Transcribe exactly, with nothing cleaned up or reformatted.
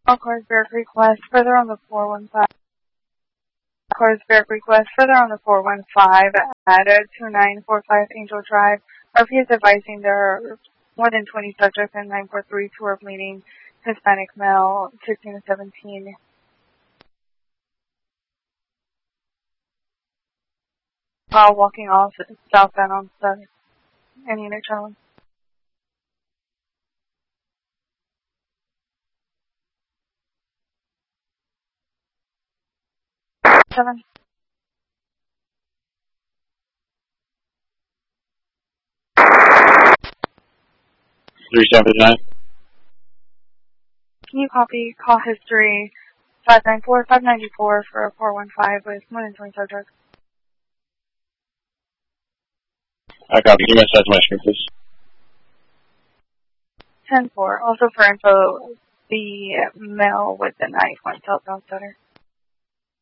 All cars Barrack request further on the four one five. Cars Barrack request further on the four one five at two nine four five Angel Drive. R P is advising there are more than twenty subjects in nine four three who are bleeding. Hispanic male, sixteen to seventeen. While walking off southbound on seven. And unit channel. Seven. Three seven nine. Can you copy call history five nine four five ninety four for a four one five with more than twenty subjects? I copy. Give me a size of my screen, please. ten four. Also for info, the male with the knife went southbound center.